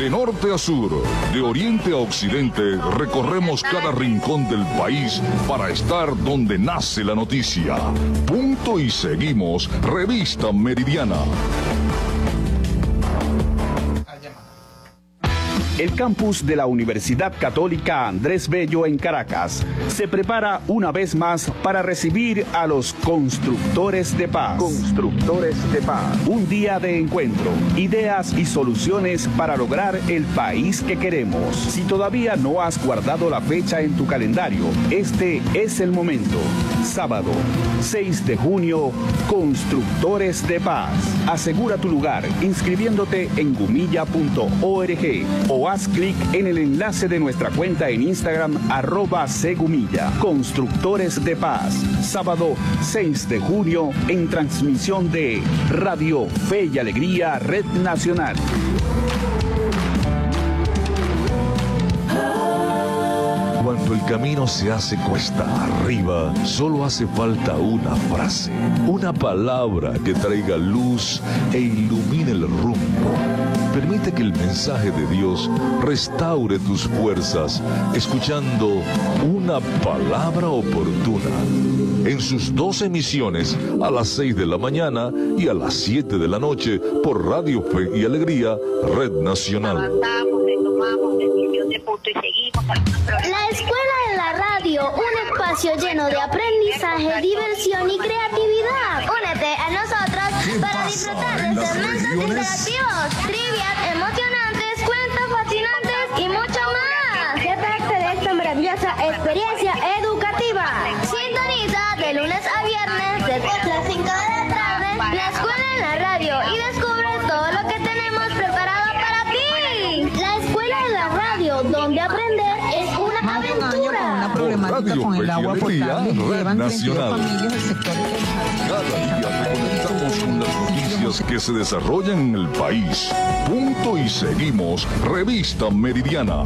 De norte a sur, de oriente a occidente, recorremos cada rincón del país para estar donde nace la noticia. Punto y seguimos, Revista Meridiana. El campus de la Universidad Católica Andrés Bello en Caracas se prepara una vez más para recibir a los constructores de paz. Constructores de paz. Un día de encuentro, ideas y soluciones para lograr el país que queremos. Si todavía no has guardado la fecha en tu calendario, este es el momento. Sábado, 6 de junio, Constructores de Paz. Asegura tu lugar inscribiéndote en gumilla.org o haz clic en el enlace de nuestra cuenta en Instagram @cgumilla. Constructores de Paz. Sábado 6 de junio en transmisión de Radio Fe y Alegría Red Nacional. Cuando el camino se hace cuesta arriba, solo hace falta una frase, una palabra que traiga luz e ilumine el rumbo. Permite que el mensaje de Dios restaure tus fuerzas, escuchando una palabra oportuna. En sus 2 emisiones, a las 6 de la mañana y a las 7 de la noche, por Radio Fe y Alegría, Red Nacional. Retomamos decisión de punto y seguimos. La Escuela de la Radio, un espacio lleno de aprendizaje, diversión y creatividad. Únete a nosotros para disfrutar de segmentos interactivos, trivias emocionantes, cuentos fascinantes y mucho más. Sé parte de esta maravillosa experiencia educativa. Sintoniza de lunes a viernes desde las 5 de la tarde la Escuela en la Radio y descubre todo lo que tenemos preparado para ti. La Escuela en la Radio, donde aprender es una aventura. Una problemática con el agua potable, llevan 32 familias del sector. Cada día te conectamos con las noticias que se desarrollan en el país. Punto y seguimos, Revista Meridiana.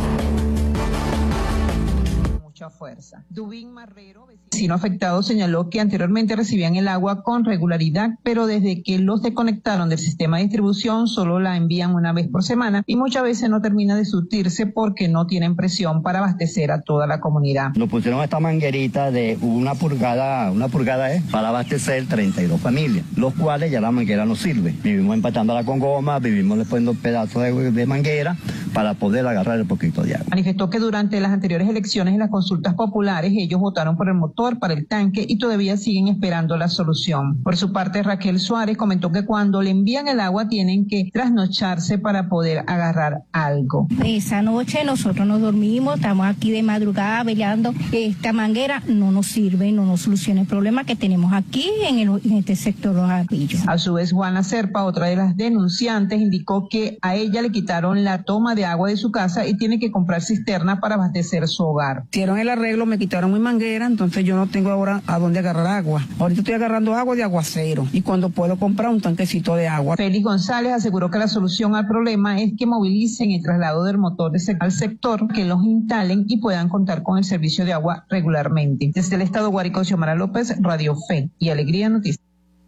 Fuerza. Dubín Marrero, vecino afectado, señaló que anteriormente recibían el agua con regularidad, pero desde que los desconectaron del sistema de distribución solo la envían una vez por semana y muchas veces no termina de surtirse porque no tienen presión para abastecer a toda la comunidad. Nos pusieron esta manguerita de una pulgada para abastecer 32 familias, los cuales ya la manguera no sirve. Vivimos empatándola con goma, vivimos poniendo pedazos de manguera para poder agarrar el poquito de agua. Manifestó que durante las anteriores elecciones en las consultas populares ellos votaron por el motor, para el tanque y todavía siguen esperando la solución. Por su parte, Raquel Suárez comentó que cuando le envían el agua tienen que trasnocharse para poder agarrar algo. Esa noche nosotros nos dormimos, estamos aquí de madrugada velando. Esta manguera no nos sirve, no nos soluciona el problema que tenemos aquí en este sector Los Arbillos. A su vez, Juana Serpa, otra de las denunciantes, indicó que a ella le quitaron la toma de agua de su casa y tiene que comprar cisterna para abastecer su hogar. Hicieron el arreglo, me quitaron mi manguera, entonces yo no tengo ahora a dónde agarrar agua. Ahorita estoy agarrando agua de aguacero y cuando puedo comprar un tanquecito de agua. Félix González aseguró que la solución al problema es que movilicen el traslado del motor al sector, que los instalen y puedan contar con el servicio de agua regularmente. Desde el estado Guárico, Xiomara López, Radio Fe y Alegría Noticias.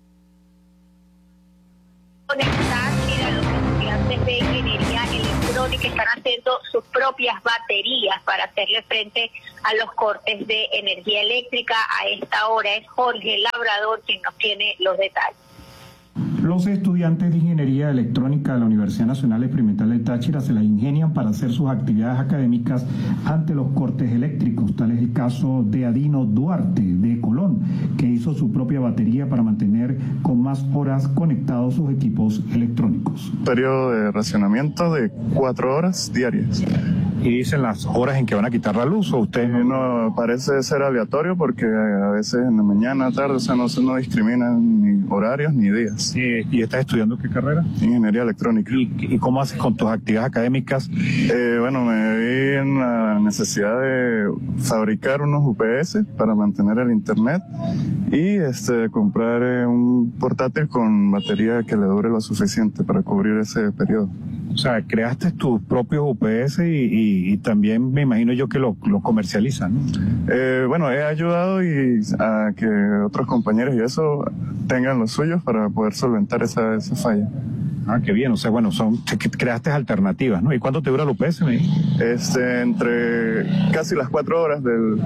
Mira, los estudiantes de ingeniería electrónica están haciendo sus propias baterías para hacerle frente a los cortes de energía eléctrica. A esta hora es Jorge Labrador quien nos tiene los detalles. Los estudiantes de Ingeniería Electrónica de la Universidad Nacional Experimental del Táchira se las ingenian para hacer sus actividades académicas ante los cortes eléctricos. Tal es el caso de Adino Duarte, de Colón, que hizo su propia batería para mantener con más horas conectados sus equipos electrónicos. Periodo de racionamiento de 4 horas diarias. ¿Y dicen las horas en que van a quitar la luz o usted no? Parece ser aleatorio porque a veces en la mañana, tarde, o sea, no discriminan ni horarios ni días. ¿Y estás estudiando qué carrera? Ingeniería electrónica. ¿Y cómo haces con tus actividades académicas? Bueno, me vi en la necesidad de fabricar unos UPS para mantener el internet y comprar un portátil con batería que le dure lo suficiente para cubrir ese periodo. O sea, creaste tus propios UPS y también me imagino yo que lo comercializan, ¿no? Bueno, he ayudado a que otros compañeros y eso tengan los suyos para poder solventar esa falla. Qué bien, o sea, bueno, creaste alternativas, ¿no? ¿Y cuánto te dura el UPS, me dijiste? Entre casi las 4 horas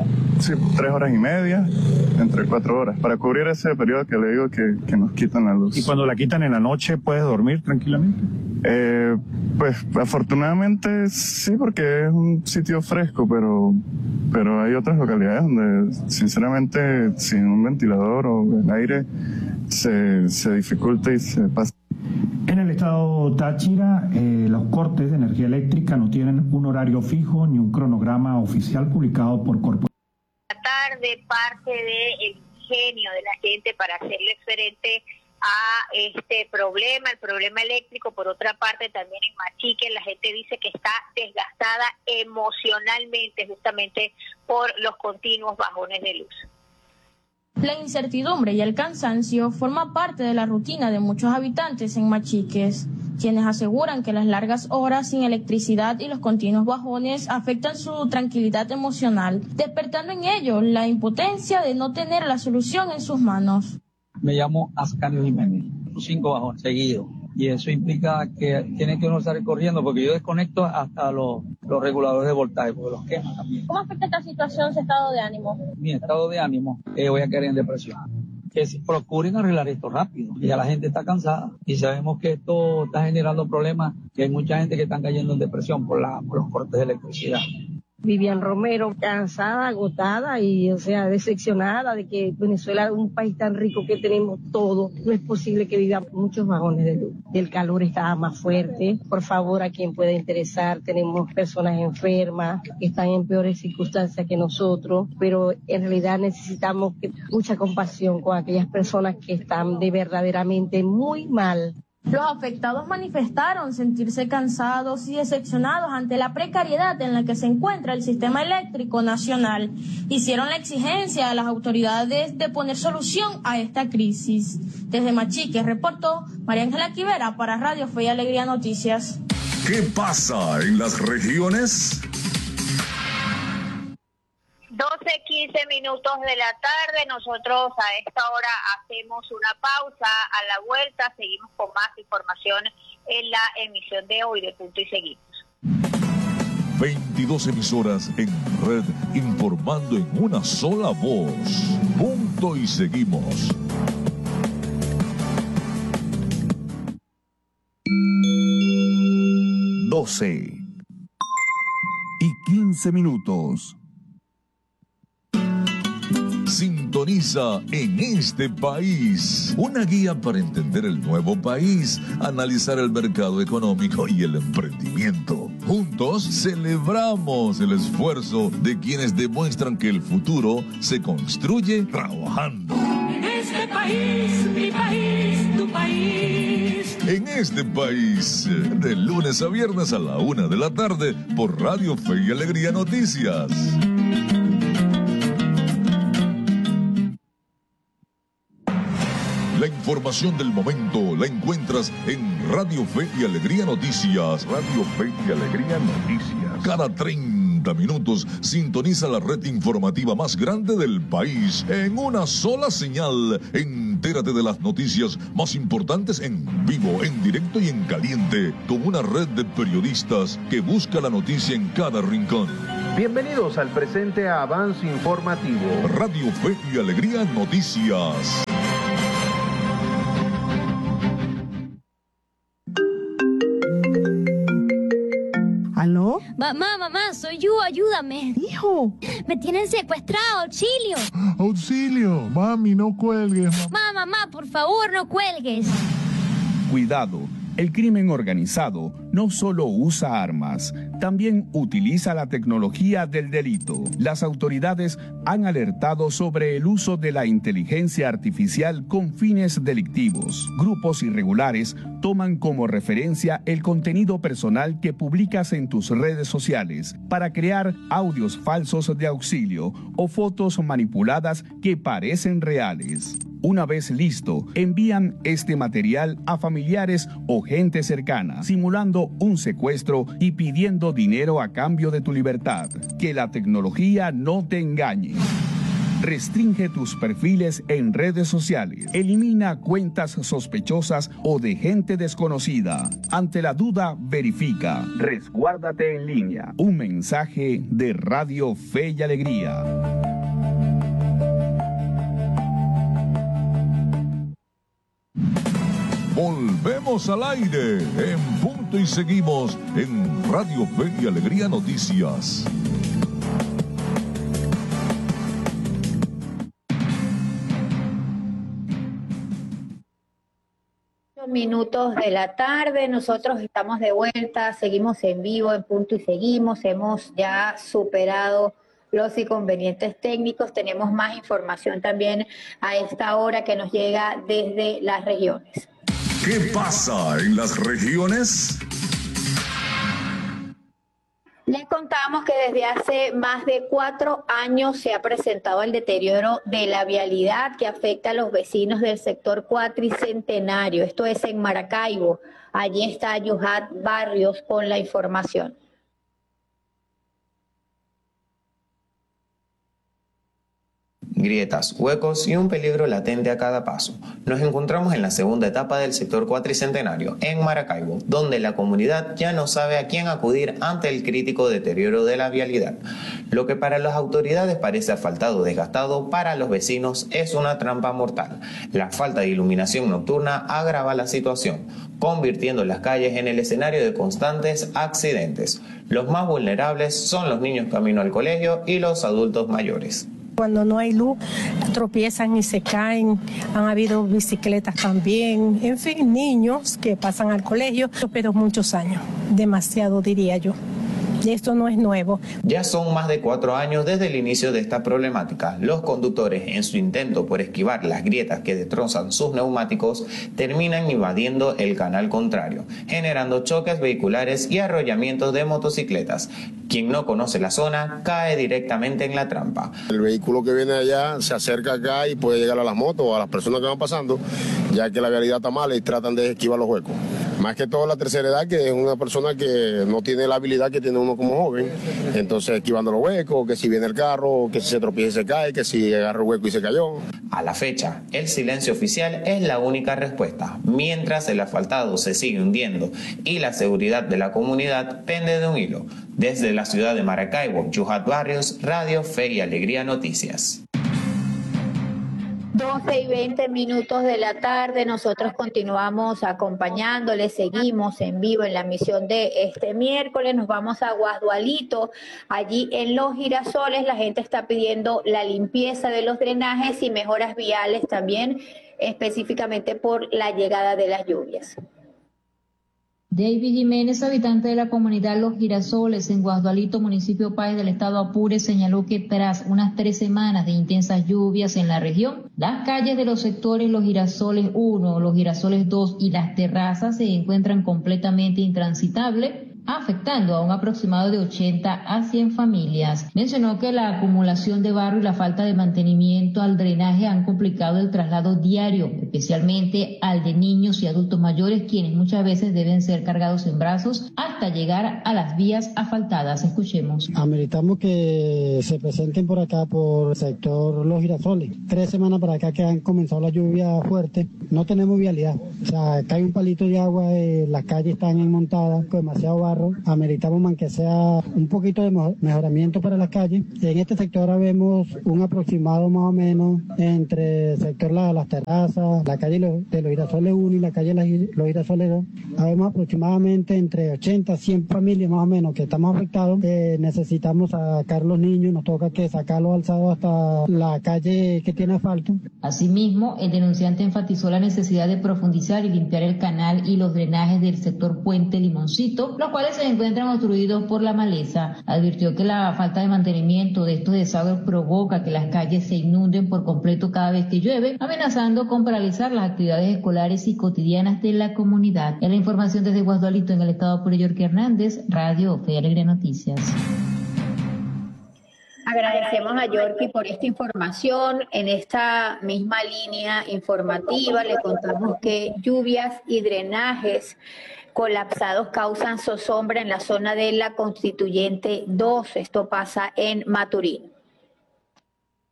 3 horas y media, entre 4 horas, para cubrir ese periodo que le digo que nos quitan la luz. ¿Y cuando la quitan en la noche, puedes dormir tranquilamente? Pues afortunadamente sí, porque es un sitio fresco, pero hay otras localidades donde sinceramente sin un ventilador o el aire se dificulta y se pasa. En el estado Táchira, los cortes de energía eléctrica no tienen un horario fijo ni un cronograma oficial publicado por corporaciones. Tratar de parte del ingenio de la gente para hacerle frente a este problema, el problema eléctrico. Por otra parte, también en Machique la gente dice que está desgastada emocionalmente justamente por los continuos bajones de luz. La incertidumbre y el cansancio forman parte de la rutina de muchos habitantes en Machiques, quienes aseguran que las largas horas sin electricidad y los continuos bajones afectan su tranquilidad emocional, despertando en ellos la impotencia de no tener la solución en sus manos. Me llamo Ascanio Jiménez, 5 bajones seguidos. Y eso implica que tiene que uno estar corriendo, porque yo desconecto hasta los reguladores de voltaje, porque los queman también. ¿Cómo afecta esta situación su estado de ánimo? Mi estado de ánimo, voy a caer en depresión. Que procuren arreglar esto rápido, que ya la gente está cansada y sabemos que esto está generando problemas, que hay mucha gente que está cayendo en depresión por los cortes de electricidad. Vivian Romero, cansada, agotada y, decepcionada de que Venezuela es un país tan rico que tenemos todo. No es posible que vivan muchos vagones de luz. El calor está más fuerte. Por favor, a quien pueda interesar, tenemos personas enfermas que están en peores circunstancias que nosotros, pero en realidad necesitamos mucha compasión con aquellas personas que están verdaderamente muy mal. Los afectados manifestaron sentirse cansados y decepcionados ante la precariedad en la que se encuentra el sistema eléctrico nacional. Hicieron la exigencia a las autoridades de poner solución a esta crisis. Desde Machique reportó María Ángela Quivera para Radio Fe y Alegría Noticias. ¿Qué pasa en las regiones? 12:15 minutos de la tarde. Nosotros a esta hora hacemos una pausa. A la vuelta seguimos con más información en la emisión de hoy de Punto y Seguimos. 22 emisoras en red informando en una sola voz. Punto y Seguimos. y 15 minutos. Sintoniza En Este País, una guía para entender el nuevo país, analizar el mercado económico y el emprendimiento. Juntos celebramos el esfuerzo de quienes demuestran que el futuro se construye trabajando. En este país, mi país, tu país. En Este País, de lunes a viernes a la 1 de la tarde por Radio Fe y Alegría Noticias. La información del momento la encuentras en Radio Fe y Alegría Noticias. Radio Fe y Alegría Noticias. Cada 30 minutos sintoniza la red informativa más grande del país en una sola señal. Entérate de las noticias más importantes en vivo, en directo y en caliente, con una red de periodistas que busca la noticia en cada rincón. Bienvenidos al presente avance informativo. Radio Fe y Alegría Noticias. ¿Aló? Mamá, soy yo, ayúdame. Hijo. Me tienen secuestrado, auxilio. Auxilio, mami, no cuelgues. Mamá, por favor, no cuelgues. Cuidado, el crimen organizado no solo usa armas, también utiliza la tecnología del delito. Las autoridades han alertado sobre el uso de la inteligencia artificial con fines delictivos. Grupos irregulares toman como referencia el contenido personal que publicas en tus redes sociales para crear audios falsos de auxilio o fotos manipuladas que parecen reales. Una vez listo, envían este material a familiares o gente cercana, simulando un secuestro y pidiendo dinero a cambio de tu libertad. Que la tecnología no te engañe. Restringe tus perfiles en redes sociales. Elimina cuentas sospechosas o de gente desconocida. Ante la duda, verifica. Resguárdate en línea. Un mensaje de Radio Fe y Alegría. Volvemos al aire en punto y seguimos en Radio Fe y Alegría Noticias. Minutos de la tarde, nosotros estamos de vuelta, seguimos en vivo en punto y seguimos, hemos ya superado los inconvenientes técnicos, tenemos más información también a esta hora que nos llega desde las regiones. ¿Qué pasa en las regiones? Les contamos que desde hace más de 4 años se ha presentado el deterioro de la vialidad que afecta a los vecinos del sector Cuatricentenario. Esto es en Maracaibo. Allí está Yuhat Barrios con la información. Grietas, huecos y un peligro latente a cada paso. Nos encontramos en la segunda etapa del sector Cuatricentenario, en Maracaibo, donde la comunidad ya no sabe a quién acudir ante el crítico deterioro de la vialidad. Lo que para las autoridades parece asfaltado o desgastado, para los vecinos es una trampa mortal. La falta de iluminación nocturna agrava la situación, convirtiendo las calles en el escenario de constantes accidentes. Los más vulnerables son los niños camino al colegio y los adultos mayores. Cuando no hay luz, tropiezan y se caen. Han habido bicicletas también. En fin, niños que pasan al colegio, pero muchos años. Demasiado, diría yo. Y esto no es nuevo. Ya son más de 4 años desde el inicio de esta problemática. Los conductores, en su intento por esquivar las grietas que destrozan sus neumáticos, terminan invadiendo el canal contrario, generando choques vehiculares y arrollamientos de motocicletas. Quien no conoce la zona cae directamente en la trampa. El vehículo que viene allá se acerca acá y puede llegar a las motos o a las personas que van pasando, ya que la vialidad está mala y tratan de esquivar los huecos. Más que todo la tercera edad, que es una persona que no tiene la habilidad que tiene uno como joven, entonces esquivando los huecos, que si viene el carro, que si se tropieza y se cae, que si agarra el hueco y se cayó. A la fecha, el silencio oficial es la única respuesta, mientras el asfaltado se sigue hundiendo y la seguridad de la comunidad pende de un hilo. Desde la ciudad de Maracaibo, Yuhat Barrios, Radio Fe y Alegría Noticias. 12:20 de la tarde, nosotros continuamos acompañándoles, seguimos en vivo en la emisión de este miércoles, nos vamos a Guasdualito, allí en Los Girasoles la gente está pidiendo la limpieza de los drenajes y mejoras viales también, específicamente por la llegada de las lluvias. David Jiménez, habitante de la comunidad Los Girasoles en Guasdualito, municipio Páez del estado Apure, señaló que tras unas 3 semanas de intensas lluvias en la región, las calles de los sectores Los Girasoles 1, Los Girasoles 2 y Las Terrazas se encuentran completamente intransitables, afectando a un aproximado de 80 a 100 familias. Mencionó que la acumulación de barro y la falta de mantenimiento al drenaje han complicado el traslado diario, especialmente al de niños y adultos mayores, quienes muchas veces deben ser cargados en brazos hasta llegar a las vías asfaltadas. Escuchemos. Ameritamos que se presenten por acá, por el sector Los Girasoles. 3 semanas para acá que han comenzado la lluvia fuerte, no tenemos vialidad. O sea, cae un palito de agua, las calles están enmontadas con demasiado barro. Ameritamos que sea un poquito de mejoramiento para las calles. En este sector ahora vemos un aproximado más o menos entre el sector Las Terrazas, la calle de Los Girasoles 1 y la calle Los Girasoles 2. Vemos aproximadamente entre 80 a 100 familias más o menos que estamos afectados. Necesitamos sacar los niños, nos toca que sacarlos alzados hasta la calle que tiene asfalto. Asimismo, el denunciante enfatizó la necesidad de profundizar y limpiar el canal y los drenajes del sector Puente Limoncito, los cuales se encuentran obstruidos por la maleza. Advirtió que la falta de mantenimiento de estos desagües provoca que las calles se inunden por completo cada vez que llueve, amenazando con paralizar las actividades escolares y cotidianas de la comunidad. En la información desde Guasdualito, en el estado Apure, York Hernández, Radio Fe y Alegría Noticias. Agradecemos a Yorky por esta información. En esta misma línea informativa le contamos que lluvias y drenajes colapsados causan zozobra en la zona de la Constituyente 2. Esto pasa en Maturín.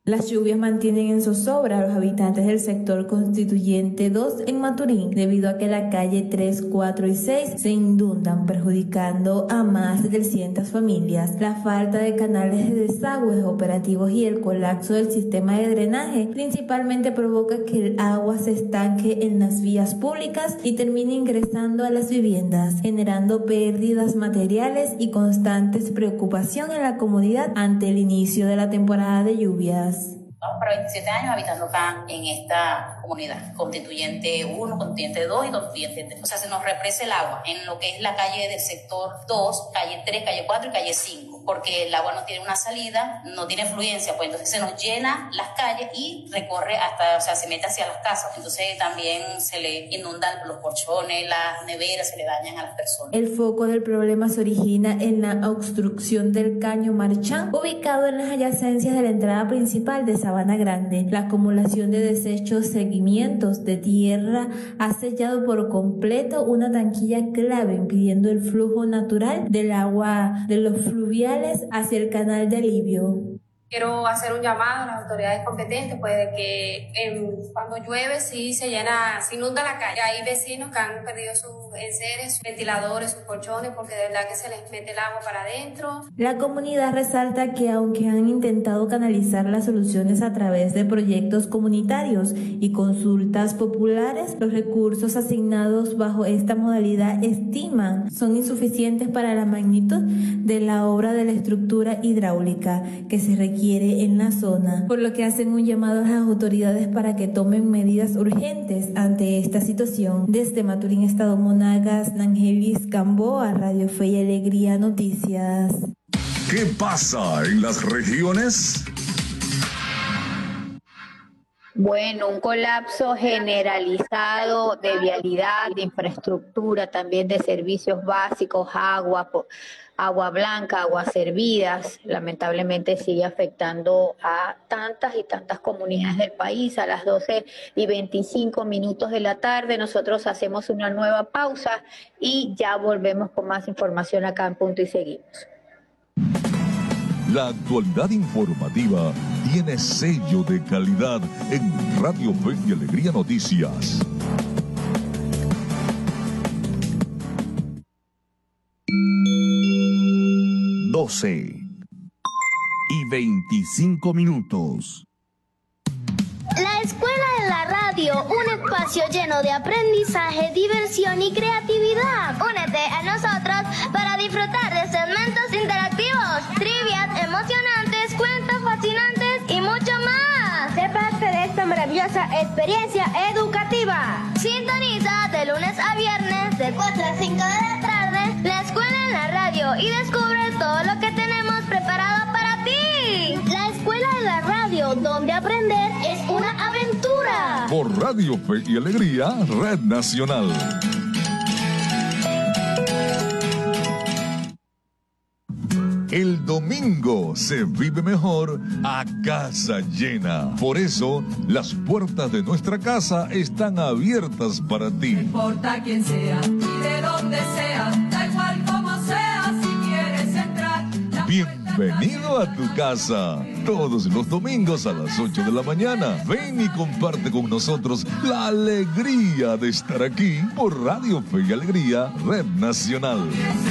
Las lluvias mantienen en zozobra a los habitantes del sector Constituyente 2 en Maturín, debido a que la calle 3, 4 y 6 se inundan, perjudicando a más de 300 familias. La falta de canales de desagües operativos y el colapso del sistema de drenaje principalmente provoca que el agua se estanque en las vías públicas y termine ingresando a las viviendas, generando pérdidas materiales y constantes preocupación en la comunidad ante el inicio de la temporada de lluvias. Vamos para 27 años habitando acá en esta comunidad, Constituyente 1, Constituyente 2 y Constituyente 3. O sea, se nos represa el agua en lo que es la calle del sector 2, calle 3, calle 4 y calle 5, porque el agua no tiene una salida, no tiene fluencia, pues entonces se nos llena las calles y recorre hasta, o sea, se mete hacia las casas. Entonces también se le inundan los colchones, las neveras, se le dañan a las personas. El foco del problema se origina en la obstrucción del Caño Marchán, ubicado en las adyacencias de la entrada principal de Sabana Grande. La acumulación de desechos, seguimientos de tierra ha sellado por completo una tanquilla clave, impidiendo el flujo natural del agua de los fluviales hacia el canal de alivio. Quiero hacer un llamado a las autoridades competentes, pues de que cuando llueve sí se inunda la calle. Hay vecinos que han perdido sus enseres, sus ventiladores, sus colchones, porque de verdad que se les mete el agua para adentro. La comunidad resalta que aunque han intentado canalizar las soluciones a través de proyectos comunitarios y consultas populares, los recursos asignados bajo esta modalidad estiman son insuficientes para la magnitud de la obra de la estructura hidráulica que se requiere en la zona, por lo que hacen un llamado a las autoridades para que tomen medidas urgentes ante esta situación. Desde Maturín, Estado Monagas, Nangelis Gamboa, Radio Fe y Alegría Noticias. ¿Qué pasa en las regiones? Bueno, un colapso generalizado de vialidad, de infraestructura, también de servicios básicos, agua blanca, aguas servidas, lamentablemente sigue afectando a tantas y tantas comunidades del país. A las 12:25 de la tarde nosotros hacemos una nueva pausa y ya volvemos con más información acá en Punto y Seguimos. La actualidad informativa tiene sello de calidad en Radio Fe y Alegría Noticias. y 25 minutos. La Escuela de la Radio, un espacio lleno de aprendizaje, diversión y creatividad. Únete a nosotros para disfrutar de segmentos interactivos, trivias emocionantes, cuentos fascinantes y mucho más. Sé parte de esta maravillosa experiencia educativa. Sintoniza de lunes a viernes de 4 a 5 de la tarde La Escuela en la Radio y descubre todo lo que tenemos preparado para ti. La Escuela de la Radio, donde aprender es una aventura. Por Radio Fe y Alegría, Red Nacional. El domingo se vive mejor a casa llena. Por eso, las puertas de nuestra casa están abiertas para ti. No importa quién sea y de dónde sea, da igual como sea, si quieres entrar. Bienvenido a tu casa. Todos los domingos a las 8 de la mañana. Ven y comparte con nosotros la alegría de estar aquí por Radio Fe y Alegría, Red Nacional.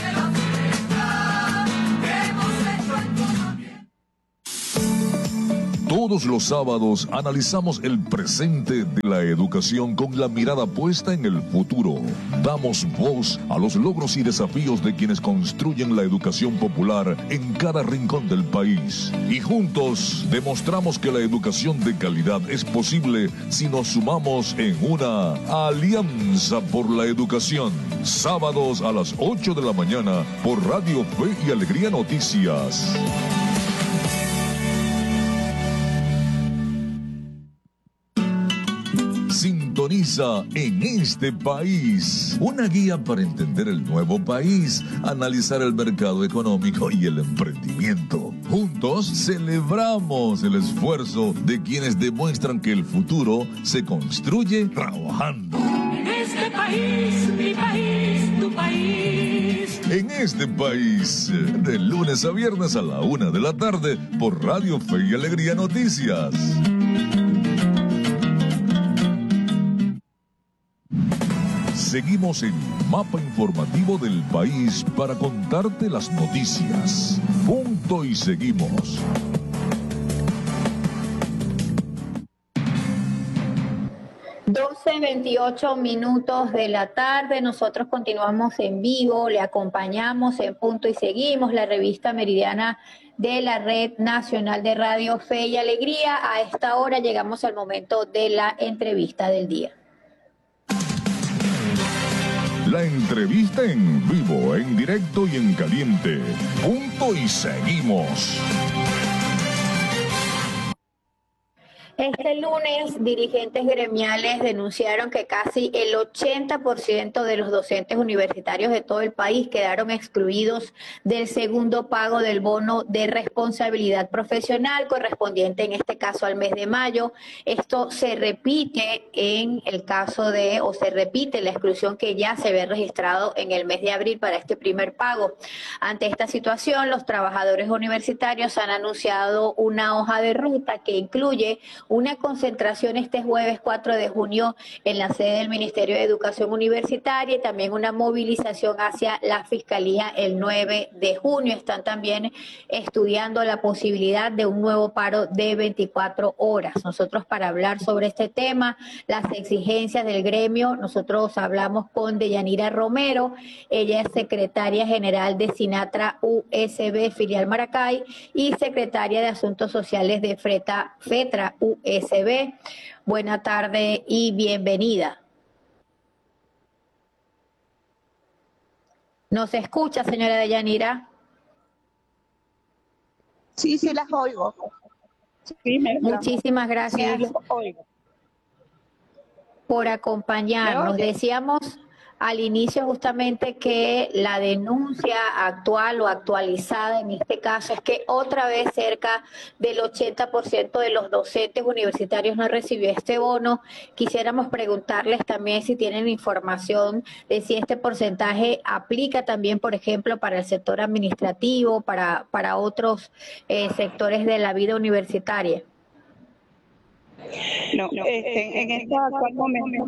Todos los sábados analizamos el presente de la educación con la mirada puesta en el futuro. Damos voz a los logros y desafíos de quienes construyen la educación popular en cada rincón del país. Y juntos demostramos que la educación de calidad es posible si nos sumamos en una alianza por la educación. Sábados a las 8 de la mañana por Radio Fe y Alegría Noticias. Sintoniza En este País, una guía para entender el nuevo país, analizar el mercado económico y el emprendimiento. Juntos celebramos el esfuerzo de quienes demuestran que el futuro se construye trabajando. En este país, mi país, tu país. En este país. De lunes a viernes a la 1 de la tarde por Radio Fe y Alegría Noticias. Seguimos el mapa informativo del país para contarte las noticias. Punto y seguimos. Doce 28 minutos de la tarde, nosotros continuamos en vivo, le acompañamos en Punto y Seguimos, la revista meridiana de la Red Nacional de Radio Fe y Alegría. A esta hora llegamos al momento de la entrevista del día. La entrevista en vivo, en directo y en caliente. Punto y Seguimos. Este lunes, dirigentes gremiales denunciaron que casi el 80% de los docentes universitarios de todo el país quedaron excluidos del segundo pago del bono de responsabilidad profesional correspondiente en este caso al mes de mayo. Esto se repite en el caso de, o se repite la exclusión que ya se había registrado en el mes de abril para este primer pago. Ante esta situación, los trabajadores universitarios han anunciado una hoja de ruta que incluye una concentración este jueves 4 de junio en la sede del Ministerio de Educación Universitaria y también una movilización hacia la Fiscalía el 9 de junio. Están también estudiando la posibilidad de un nuevo paro de 24 horas. Nosotros, para hablar sobre este tema, las exigencias del gremio, nosotros hablamos con Deyanira Romero. Ella es secretaria general de Sinatra USB Filial Maracay y secretaria de Asuntos Sociales de FETRA USB. Buena tarde y bienvenida. ¿Nos escucha, señora Deyanira? Sí, sí las oigo. Sí, muchísimas gracias por acompañarnos. Decíamos al inicio justamente que la denuncia actual o actualizada en este caso es que otra vez cerca del 80% de los docentes universitarios no recibió este bono. Quisiéramos preguntarles también si tienen información de si este porcentaje aplica también, por ejemplo, para el sector administrativo, para otros sectores de la vida universitaria. No, en este actual momento...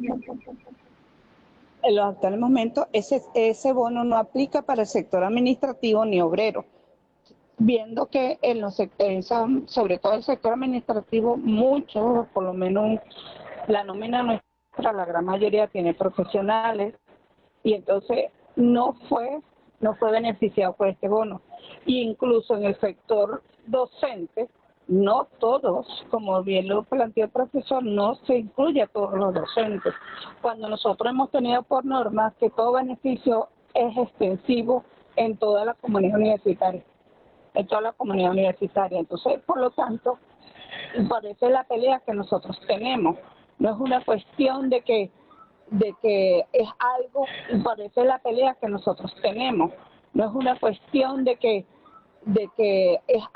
En los actuales momentos, ese bono no aplica para el sector administrativo ni obrero, viendo que sobre todo el sector administrativo, muchos, por lo menos la nómina nuestra, la gran mayoría tiene profesionales, y entonces no fue beneficiado por este bono. Y incluso en el sector docente, no todos, como bien lo planteó el profesor, no se incluye a todos los docentes. Cuando nosotros hemos tenido por norma que todo beneficio es extensivo en toda la comunidad universitaria. Entonces, por lo tanto, parece la pelea que nosotros tenemos. No es una cuestión de que es algo, parece la pelea que nosotros tenemos. No es una cuestión de que es